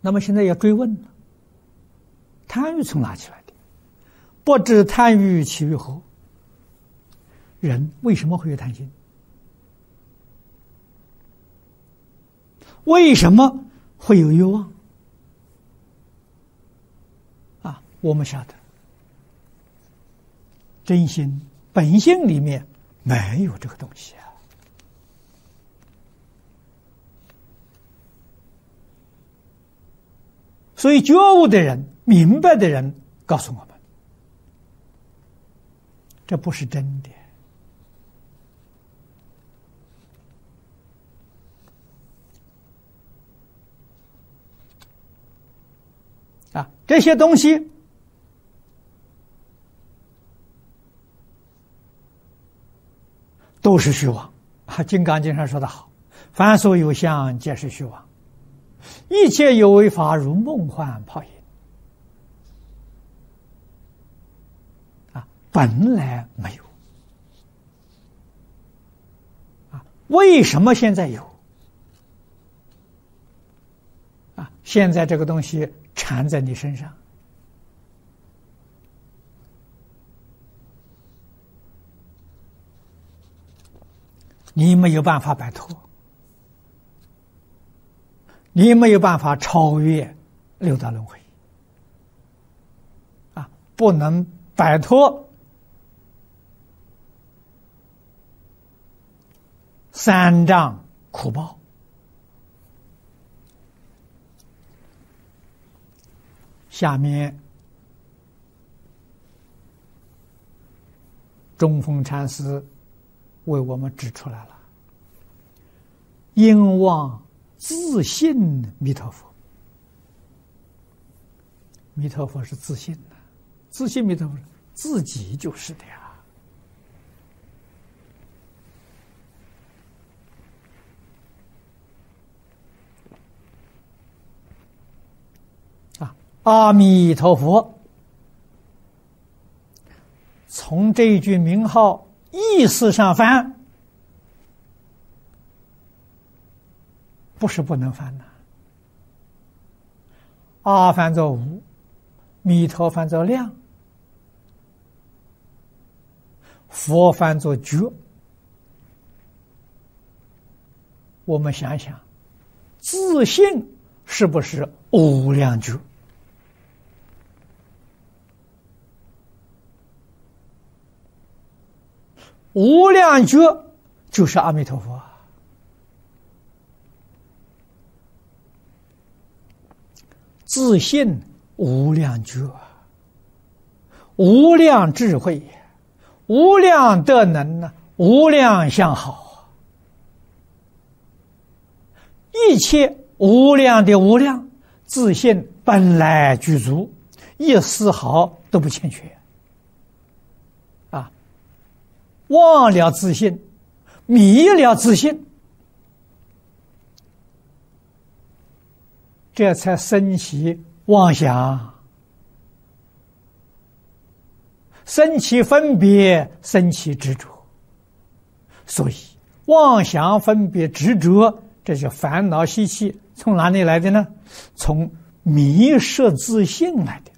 那么现在要追问了，贪欲从哪起来的？不知贪欲起于何？人为什么会有贪心？为什么会有欲望？我们晓得，真心本性里面没有这个东西啊。所以觉悟的人、明白的人告诉我们，这不是真的。这些东西都是虚妄。金刚经上说得好，凡所有相，皆是虚妄，一切有为法，如梦幻泡影。本来没有。为什么现在有？现在这个东西缠在你身上，你没有办法摆脱，你没有办法超越六道轮回，不能摆脱三障苦报。下面中峰禅师为我们指出来了，应望自信弥陀佛。弥陀佛是自信的，自信弥陀佛自己就是的呀。阿弥陀佛，从这一句名号意思上翻，不是不能翻的。阿翻作无，弥陀翻作量，佛翻作觉。我们想想，自信是不是无量觉？无量觉就是阿弥陀佛。自信无量觉，无量智慧，无量德能，无量相好，一切无量的无量，自信本来具足，一丝毫都不欠缺。忘了自信，迷了自信，这才生起妄想，生起分别，生起执着。所以妄想分别执着，这些烦恼习气从哪里来的呢？从迷失自信来的。